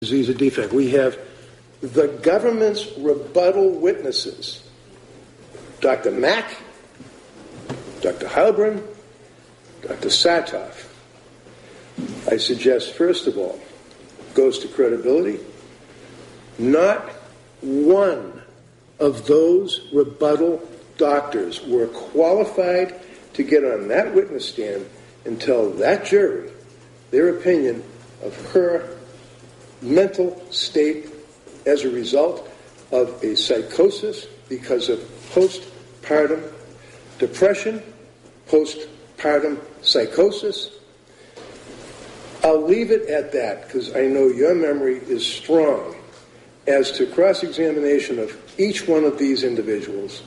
disease or defect. We have the government's rebuttal witnesses, Dr. Mack, Dr. Heilbrunn, Dr. Satoff. I suggest, first of all, goes to credibility. Not one of those rebuttal doctors were qualified to get on that witness stand and tell that jury their opinion of her mental state as a result of a psychosis because of postpartum depression, postpartum psychosis. I'll leave it at that because I know your memory is strong as to cross-examination of each one of these individuals.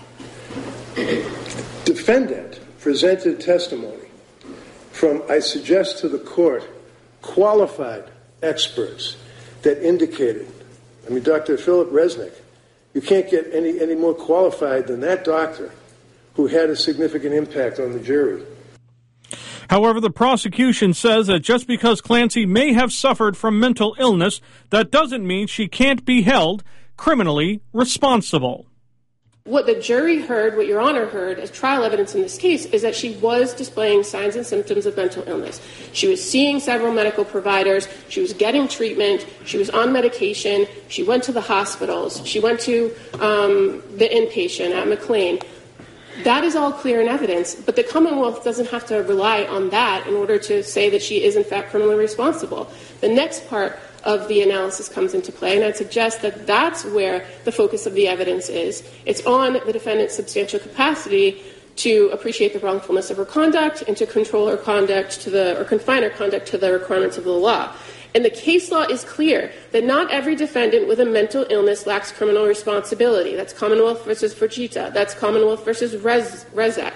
Defendant presented testimony from, I suggest to the court, qualified experts that indicated, Dr. Philip Resnick, you can't get any more qualified than that doctor who had a significant impact on the jury. However, the prosecution says that just because Clancy may have suffered from mental illness, that doesn't mean she can't be held criminally responsible. What the jury heard, what Your Honor heard as trial evidence in this case, is that she was displaying signs and symptoms of mental illness. She was seeing several medical providers. She was getting treatment. She was on medication. She went to the hospitals. She went to the inpatient at McLean. That is all clear in evidence, but the Commonwealth doesn't have to rely on that in order to say that she is, in fact, criminally responsible. The next part of the analysis comes into play, and I'd suggest that that's where the focus of the evidence is. It's on the defendant's substantial capacity to appreciate the wrongfulness of her conduct and to control her conduct or confine her conduct to the requirements of the law. And the case law is clear that not every defendant with a mental illness lacks criminal responsibility. That's Commonwealth versus Fujita. That's Commonwealth versus Rezac.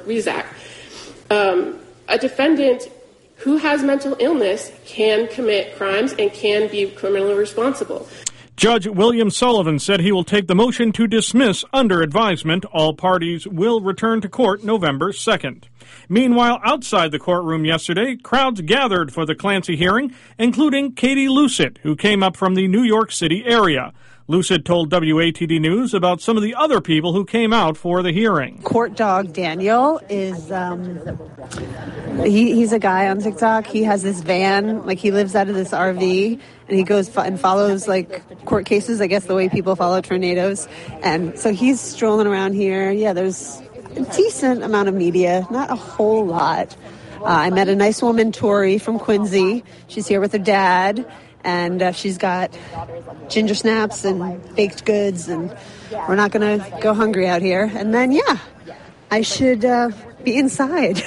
A defendant who has mental illness can commit crimes and can be criminally responsible. Judge William Sullivan said he will take the motion to dismiss under advisement. All parties will return to court November 2nd. Meanwhile, outside the courtroom yesterday, crowds gathered for the Clancy hearing, including Katie Lucid, who came up from the New York City area. Lucid told WATD News about some of the other people who came out for the hearing. Court dog Daniel is, he's a guy on TikTok. He has this van, he lives out of this RV, and he goes and follows, court cases, I guess, the way people follow tornadoes. And so he's strolling around here. Yeah, there's a decent amount of media, not a whole lot. I met a nice woman, Tori, from Quincy. She's here with her dad. And she's got ginger snaps and baked goods, and we're not going to go hungry out here. And then, I should be inside.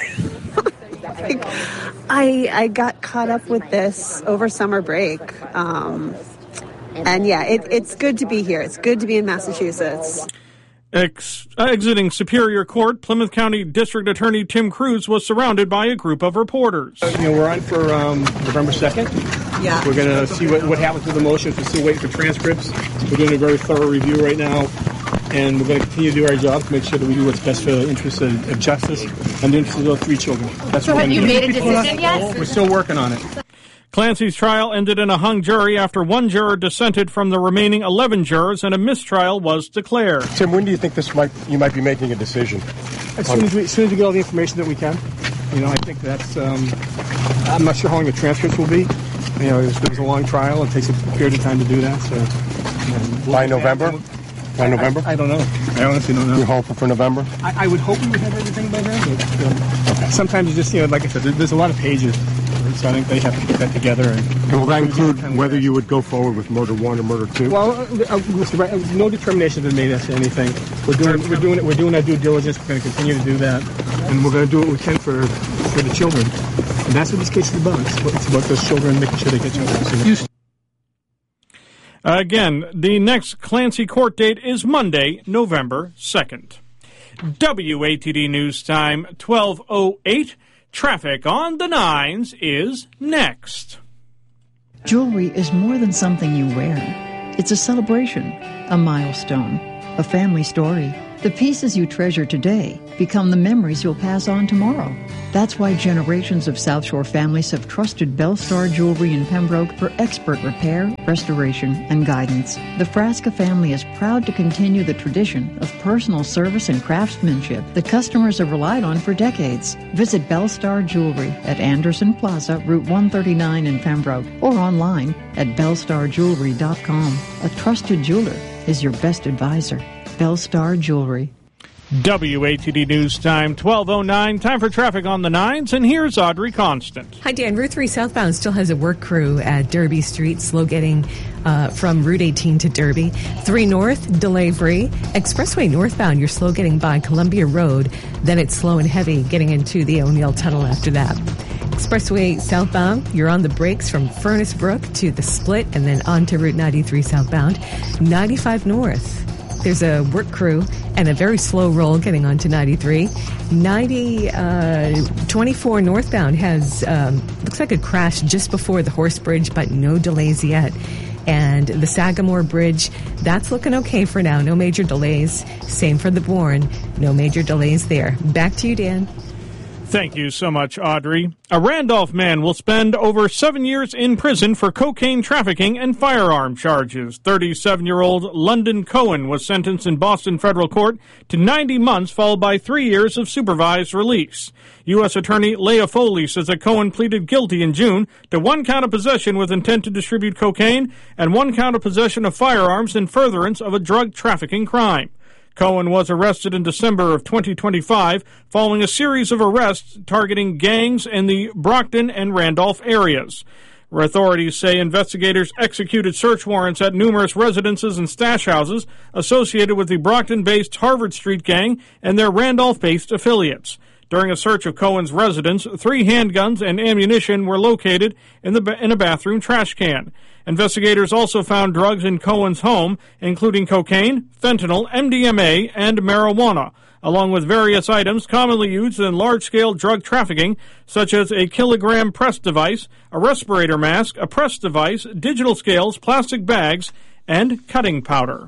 I got caught up with this over summer break. It's good to be here. It's good to be in Massachusetts. Exiting Superior Court, Plymouth County District Attorney Tim Cruz was surrounded by a group of reporters. We're on for November 2nd. Yeah. We're going to see what happens with the motions. We're still waiting for transcripts. We're doing a very thorough review right now, and we're going to continue to do our job to make sure that we do what's best for the interests of justice and the interests of those three children. So have you made a decision yet? We're still working on it. Clancy's trial ended in a hung jury after one juror dissented from the remaining 11 jurors and a mistrial was declared. Tim, when do you think you might be making a decision? As soon as we get all the information that we can. I think that's, I'm not sure how long the transcripts will be. It was a long trial. It takes a period of time to do that. So By November? By November? I don't know. I honestly don't know. You're hoping for November? I would hope we would have everything by then. But sometimes you just, like I said, there's a lot of pages. So I think they have to get that together. And will that include whether you would go forward with Murder 1 or Murder 2? Well, no determination has been made as to anything. We're doing our due diligence. We're going to continue to do that, and we're going to do what we can for the children. And that's what this case is about. It's about those children, making sure they get justice. Again, the next Clancy court date is Monday, November 2nd. WATD News Time, 12:08. Traffic on the 9s is next. Jewelry is more than something you wear. It's a celebration, a milestone, a family story. The pieces you treasure today become the memories you'll pass on tomorrow. That's why generations of South Shore families have trusted Bellstar Jewelry in Pembroke for expert repair, restoration, and guidance. The Frasca family is proud to continue the tradition of personal service and craftsmanship that customers have relied on for decades. Visit Bellstar Jewelry at Anderson Plaza, Route 139 in Pembroke, or online at bellstarjewelry.com. A trusted jeweler is your best advisor. Bellstar Jewelry. WATD News Time, 12:09. Time for traffic on the 9s, and here's Audrey Constant. Hi, Dan. Route 3 southbound still has a work crew at Derby Street, slow getting from Route 18 to Derby. 3 north, delay-free. Expressway northbound, you're slow getting by Columbia Road. Then it's slow and heavy getting into the O'Neill Tunnel after that. Expressway southbound, you're on the brakes from Furnace Brook to the Split and then on to Route 93 southbound. 95 north. There's a work crew and a very slow roll getting onto 93. 24 northbound has, looks like a crash just before the Horse Bridge, but no delays yet. And the Sagamore Bridge, that's looking okay for now. No major delays. Same for the Bourne. No major delays there. Back to you, Dan. Thank you so much, Audrey. A Randolph man will spend over 7 years in prison for cocaine trafficking and firearm charges. 37-year-old London Cohen was sentenced in Boston federal court to 90 months, followed by 3 years of supervised release. U.S. Attorney Leah Foley says that Cohen pleaded guilty in June to 1 count of possession with intent to distribute cocaine and 1 count of possession of firearms in furtherance of a drug trafficking crime. Cohen was arrested in December of 2025 following a series of arrests targeting gangs in the Brockton and Randolph areas. Authorities say investigators executed search warrants at numerous residences and stash houses associated with the Brockton-based Harvard Street Gang and their Randolph-based affiliates. During a search of Cohen's residence, 3 handguns and ammunition were located in a bathroom trash can. Investigators also found drugs in Cohen's home, including cocaine, fentanyl, MDMA, and marijuana, along with various items commonly used in large-scale drug trafficking, such as a kilogram press device, a respirator mask, a press device, digital scales, plastic bags, and cutting powder.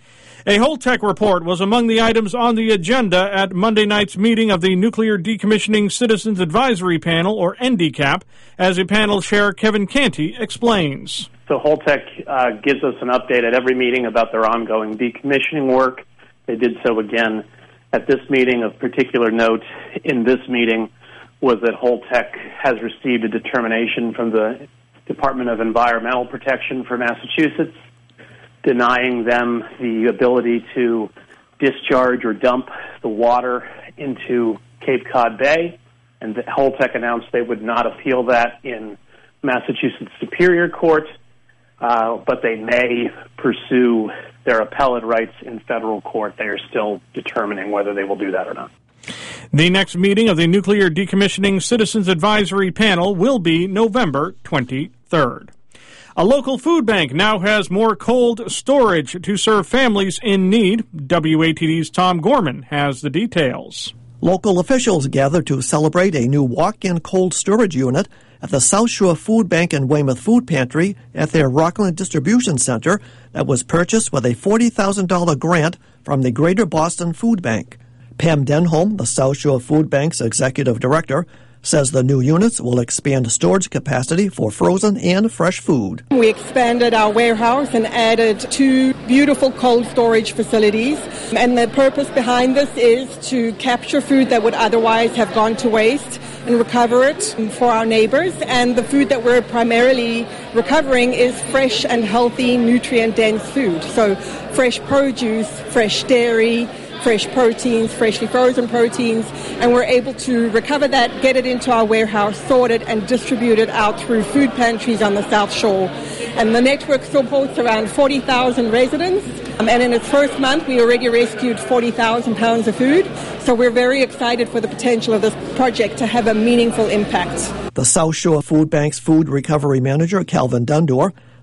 A Holtec report was among the items on the agenda at Monday night's meeting of the Nuclear Decommissioning Citizens Advisory Panel, or NDCAP, as a panel chair Kevin Canty explains. So Holtec gives us an update at every meeting about their ongoing decommissioning work. They did so again at this meeting. Of particular note in this meeting was that Holtec has received a determination from the Department of Environmental Protection for Massachusetts denying them the ability to discharge or dump the water into Cape Cod Bay, and the Holtec announced they would not appeal that in Massachusetts Superior Court, but they may pursue their appellate rights in federal court. They are still determining whether they will do that or not. The next meeting of the Nuclear Decommissioning Citizens Advisory Panel will be November 23rd. A local food bank now has more cold storage to serve families in need. WATD's Tom Gorman has the details. Local officials gathered to celebrate a new walk-in cold storage unit at the South Shore Food Bank and Weymouth Food Pantry at their Rockland Distribution Center that was purchased with a $40,000 grant from the Greater Boston Food Bank. Pam Denholm, the South Shore Food Bank's executive director, says the new units will expand storage capacity for frozen and fresh food. We expanded our warehouse and added 2 beautiful cold storage facilities. And the purpose behind this is to capture food that would otherwise have gone to waste and recover it for our neighbors. And the food that we're primarily recovering is fresh and healthy, nutrient-dense food. So fresh produce, fresh dairy, fresh proteins, freshly frozen proteins, and we're able to recover that, get it into our warehouse, sort it, and distribute it out through food pantries on the South Shore. And the network supports around 40,000 residents, and in its first month, we already rescued 40,000 pounds of food, so we're very excited for the potential of this project to have a meaningful impact. The South Shore Food Bank's food recovery manager, Calvin Dundor,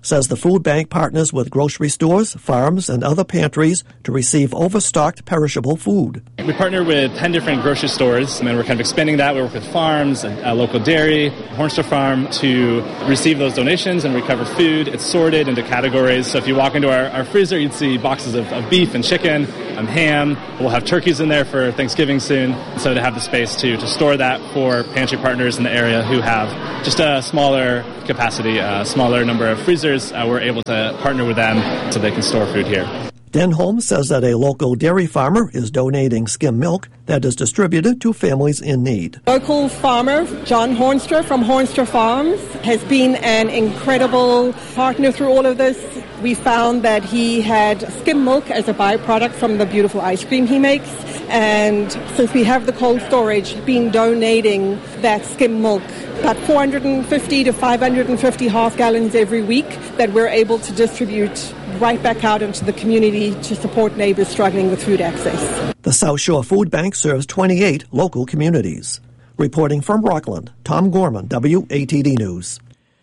says the food bank partners with grocery stores, farms, and other pantries to receive overstocked perishable food. We partner with 10 different grocery stores, and then we're kind of expanding that. We work with farms, and a local dairy, Hornstra Farm, to receive those donations and recover food. It's sorted into categories. So if you walk into our freezer, you'd see boxes of beef and chicken, ham. We'll have turkeys in there for Thanksgiving soon. So to have the space to store that for pantry partners in the area who have just a smaller capacity, smaller number of freezers, we're able to partner with them so they can store food here. Denholm says that a local dairy farmer is donating skim milk that is distributed to families in need. Local farmer John Hornstra from Hornstra Farms has been an incredible partner through all of this. We found that he had skim milk as a byproduct from the beautiful ice cream he makes. And since we have the cold storage, been donating that skim milk, about 450 to 550 half gallons every week that we're able to distribute right back out into the community to support neighbors struggling with food access. The South Shore Food Bank serves 28 local communities. Reporting from Rockland, Tom Gorman, WATD News.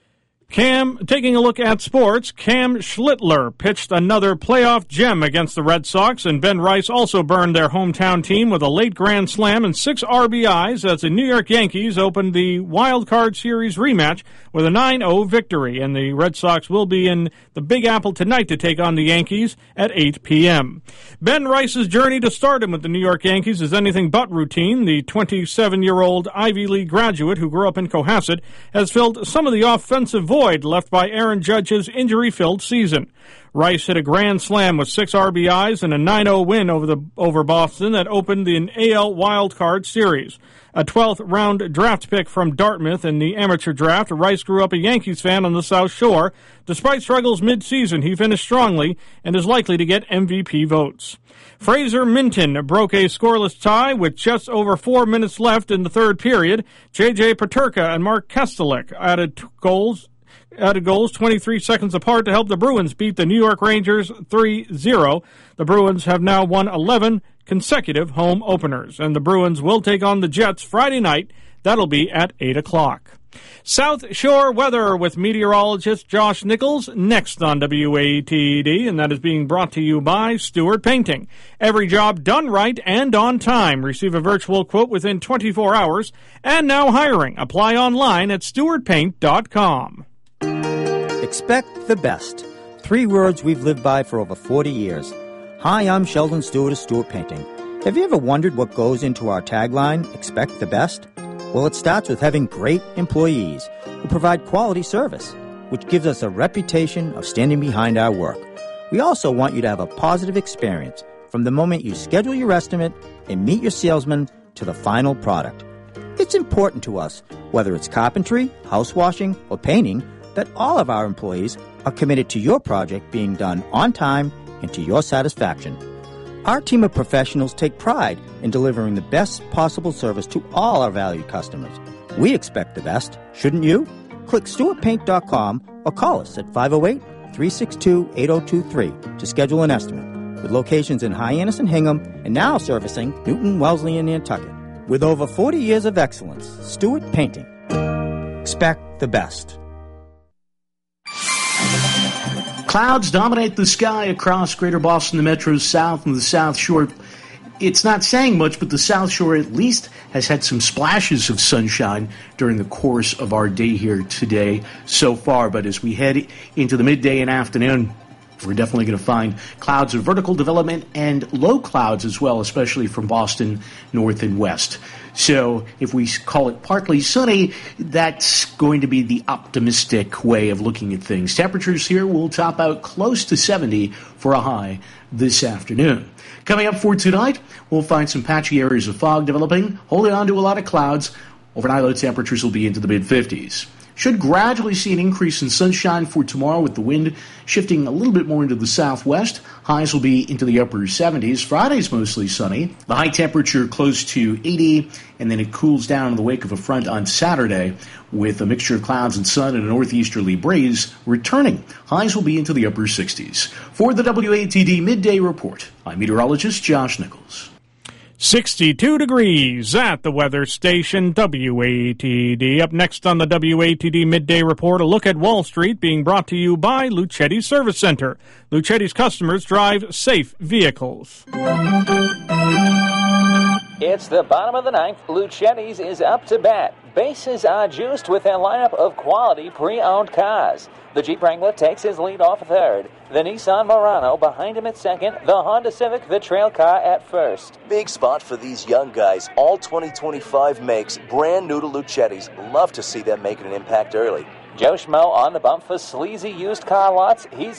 Taking a look at sports, Cam Schlittler pitched another playoff gem against the Red Sox, and Ben Rice also burned their hometown team with a late grand slam and 6 RBIs as the New York Yankees opened the Wild Card Series rematch with a 9-0 victory. And the Red Sox will be in the Big Apple tonight to take on the Yankees at 8 p.m. Ben Rice's journey to stardom with the New York Yankees is anything but routine. The 27-year-old Ivy League graduate who grew up in Cohasset has filled some of the offensive void left by Aaron Judge's injury-filled season. Rice hit a grand slam with 6 RBIs and a 9-0 win over Boston that opened the AL Wild Card Series. A 12th round draft pick from Dartmouth in the amateur draft, Rice grew up a Yankees fan on the South Shore. Despite struggles mid-season, he finished strongly and is likely to get MVP votes. Fraser Minton broke a scoreless tie with just over 4 minutes left in the third period. J.J. Paterka and Mark Kestelik added goals 23 seconds apart to help the Bruins beat the New York Rangers 3-0. The Bruins have now won 11 consecutive home openers, and the Bruins will take on the Jets Friday night. That'll be at 8 o'clock. South Shore weather with meteorologist Josh Nichols next on WATD, and that is being brought to you by Stewart Painting. Every job done right and on time. Receive a virtual quote within 24 hours. And now hiring. Apply online at stewartpaint.com. Expect the best. 3 words we've lived by for over 40 years. Hi, I'm Sheldon Stewart of Stewart Painting. Have you ever wondered what goes into our tagline, expect the best? Well, it starts with having great employees who provide quality service, which gives us a reputation of standing behind our work. We also want you to have a positive experience from the moment you schedule your estimate and meet your salesman to the final product. It's important to us, whether it's carpentry, house washing, or painting, that all of our employees are committed to your project being done on time and to your satisfaction. Our team of professionals take pride in delivering the best possible service to all our valued customers. We expect the best, shouldn't you? Click stewartpaint.com or call us at 508-362-8023 to schedule an estimate. With locations in Hyannis and Hingham and now servicing Newton, Wellesley, and Nantucket. With over 40 years of excellence, Stewart Painting. Expect the best. Clouds dominate the sky across Greater Boston, the Metro South, and the South Shore. It's not saying much, but the South Shore at least has had some splashes of sunshine during the course of our day here today so far. But as we head into the midday and afternoon, we're definitely going to find clouds of vertical development and low clouds as well, especially from Boston north and west. So if we call it partly sunny, that's going to be the optimistic way of looking at things. Temperatures here will top out close to 70 for a high this afternoon. Coming up for tonight, we'll find some patchy areas of fog developing, holding on to a lot of clouds. Overnight low temperatures will be into the mid-50s. Should gradually see an increase in sunshine for tomorrow with the wind shifting a little bit more into the southwest. Highs will be into the upper 70s. Friday's mostly sunny. The high temperature close to 80, and then it cools down in the wake of a front on Saturday with a mixture of clouds and sun and a northeasterly breeze returning. Highs will be into the upper 60s. For the WATD Midday Report, I'm meteorologist Josh Nichols. 62 degrees at the weather station WATD. Up next on the WATD Midday Report, a look at Wall Street being brought to you by Lucetti Service Center. Lucetti's customers drive safe vehicles. It's the bottom of the ninth. Lucetti's is up to bat. Bases are juiced with their lineup of quality pre-owned cars. The Jeep Wrangler takes his lead off third. The Nissan Murano behind him at second. The Honda Civic, the trail car, at first. Big spot for these young guys. All 2025 makes, brand new to Lucetti's. Love to see them making an impact early. Joe Schmo on the bump for sleazy used car lots. He's